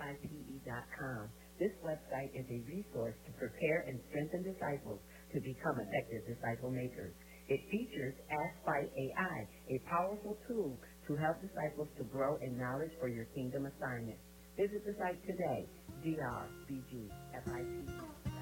DRBGFIPE.com. This website is a resource to prepare and strengthen disciples to become effective disciple makers. It features Ask by AI, a powerful tool to help disciples to grow in knowledge for your kingdom assignment. Visit the site today, DRBGFIPE.com.